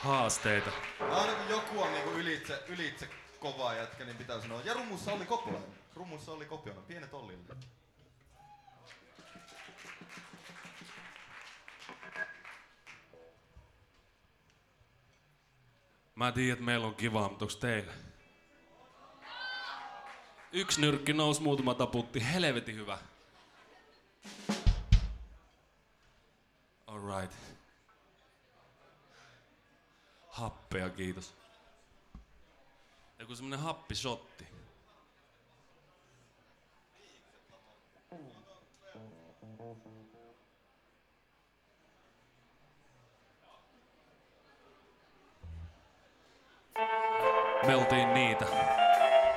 haasteita. Aina kun joku on niinku ylitse kova jätkä, niin pitää sanoa. Ja rummussa oli Kopulainen. Rummussa oli Kopionen. Pienet Ollille. Mä tiedän, että meillä on kivaa, mutta onks teillä? Yksi nyrkki nousi, muutama taputti. Helvetin hyvä. Alright. Happea, kiitos. Joku semmonen happisotti. Me oltiin niitä.